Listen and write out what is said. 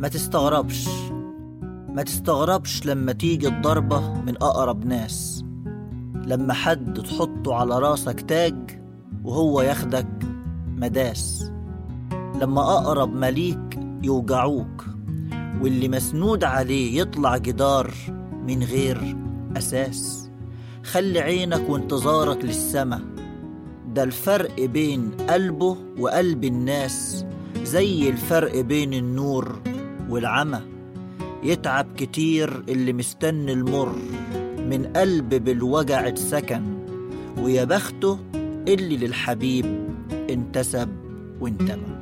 ما تستغربش لما تيجي الضربة من أقرب ناس، لما حد تحطه على راسك تاج وهو ياخدك مداس، لما أقرب مليك يوجعوك واللي مسنود عليه يطلع جدار من غير أساس. خلي عينك وانتظارك للسما، ده الفرق بين قلبه وقلب الناس زي الفرق بين النور والعمى. يتعب كتير اللي مستني المر، من قلب بالوجع اتسكن، ويا بخته اللي للحبيب انتسب وانتمى.